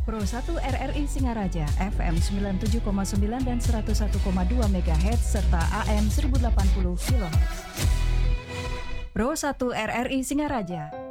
Pro 1 RRI Singaraja FM 97,9 dan 101,2 MHz serta AM 1080 kHz. Pro 1 RRI Singaraja